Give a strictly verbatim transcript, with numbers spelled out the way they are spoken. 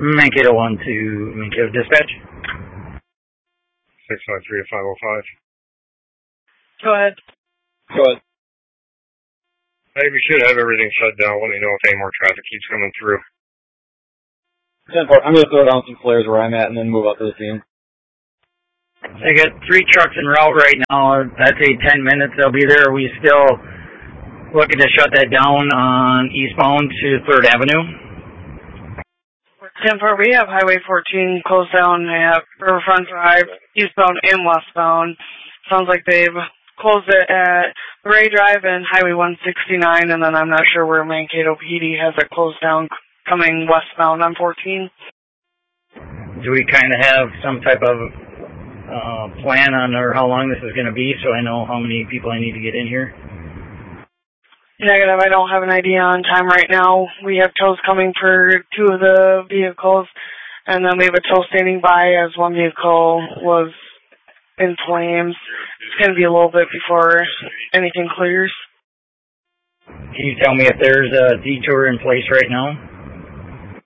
Mankato one to Mankato Dispatch. six five three to five oh five. Go ahead. Go ahead. Hey, we should have everything shut down. Let me know if any more traffic keeps coming through. ten four, I'm going to throw down some flares where I'm at and then move out to the scene. I got three trucks en route right now. I'd say ten minutes they'll be there. Are we still looking to shut that down on eastbound to third Avenue? ten four, we have Highway fourteen closed down at Riverfront Drive, eastbound and westbound. Sounds like they've closed it at Ray Drive and Highway one sixty-nine, and then I'm not sure where Mankato P D has it closed down coming westbound on fourteen. Do we kind of have some type of uh, plan on or how long this is going to be so I know how many people I need to get in here? Negative, I don't have an idea on time right now. We have tows coming for two of the vehicles, and then we have a tow standing by as one vehicle was in flames. It's going to be a little bit before anything clears. Can you tell me if there's a detour in place right now?